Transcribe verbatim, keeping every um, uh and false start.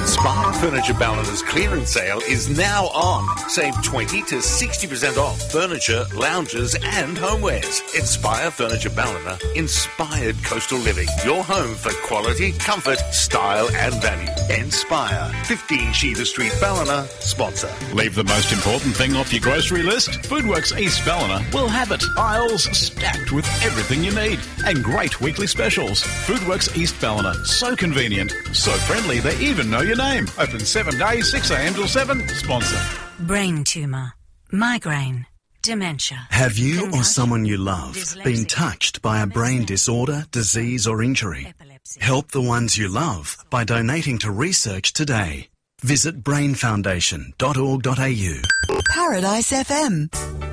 Inspire Furniture Ballina's clearance sale is now on. Save twenty to sixty percent off furniture, lounges and homewares. Inspire Furniture Ballina, inspired coastal living. Your home for quality, comfort, style and value. Inspire. fifteen Sheether Street, Ballina, sponsor. Leave the most important thing off your grocery list? Foodworks East Ballina will have it. Aisles stacked with everything you need and great weekly specials. Foodworks East Ballina. So convenient, so friendly, they even know your name. Open seven days, six a.m. till seven. Sponsor. Brain tumour, migraine, dementia. Have you or someone you love been touched by a brain disorder, disease or injury? Help the ones you love by donating to research today. Visit brain foundation dot org dot a u. Paradise F M.